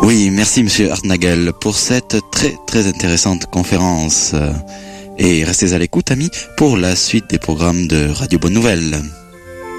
Oui, merci Monsieur Hartnagel pour cette très très intéressante conférence. Et restez à l'écoute, amis, pour la suite des programmes de Radio Bonne Nouvelle.